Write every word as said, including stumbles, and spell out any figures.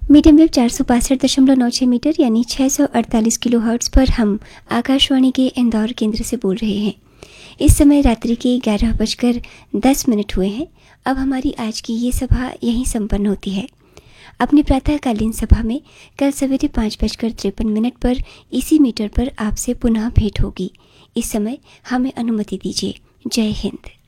Medium wave चार सौ बासठ दशमलव नौ छः मीटर यानी छः सौ अड़तालीस किलो हर्ट्ज पर हम आकाशवाणी के इंदौर केंद्र से बोल रहे हैं। इस समय रात्रि के ग्यारह बजकर दस मिनट हुए हैं। अब हमारी आज की ये सभा यहीं संपन्न होती है। अपनी प्रातःकालीन सभा में कल सवेरे पाँच बजकर तिरपन मिनट पर इसी मीटर पर आपसे पुनः भेंट होगी। इस समय हमें अनुमति दीजिए। जय हिंद।